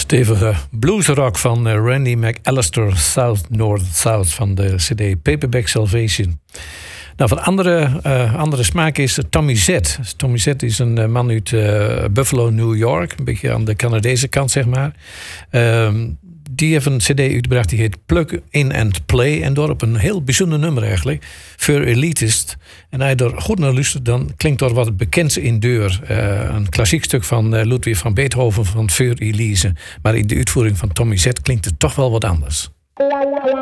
Stevige bluesrock van Randy McAllister, South North South van de CD Paperback Salvation. Nou, van andere smaak is Tommy Z. Tommy Z is een man uit Buffalo, New York. Een beetje aan de Canadese kant, zeg maar. Die heeft een cd uitgebracht die heet Plug In and Play. En door op een heel bijzonder nummer eigenlijk. Voor Elitist. En als je er goed naar luistert, dan klinkt er wat het bekendste in deur. Een klassiek stuk van Ludwig van Beethoven van Voor Elise. Maar in de uitvoering van Tommy Z klinkt het toch wel wat anders.